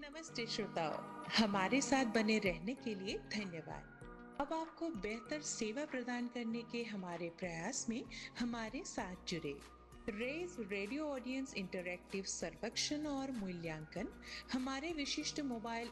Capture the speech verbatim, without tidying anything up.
नमस्ते श्रोताओं, हमारे साथ बने रहने के लिए धन्यवाद। अब आपको बेहतर सेवा प्रदान करने के हमारे प्रयास में हमारे साथ जुड़े। रेज रेडियो ऑडियंस इंटरैक्टिव सर्वेक्षण और मूल्यांकन हमारे विशिष्ट मोबाइल